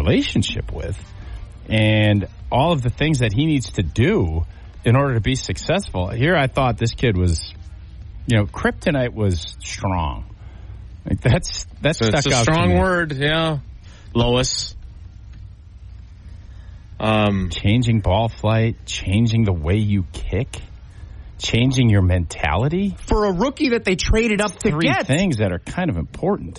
relationship with, and all of the things that he needs to do in order to be successful. Here I thought this kid was, kryptonite was strong. Like that's stuck out. It's a strong word, yeah. Lois. Changing ball flight, changing the way you kick, changing your mentality. For a rookie that they traded up to Three things that are kind of important.